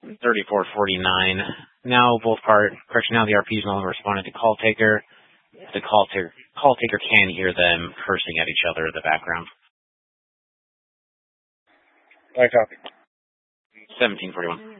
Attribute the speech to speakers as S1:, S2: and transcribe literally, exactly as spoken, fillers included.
S1: thirty-four forty-nine. Now both part correction. Now the R Ps no longer responded to call taker. The call taker call taker can hear them cursing at each other in the background.
S2: I copy.
S1: seventeen forty-one.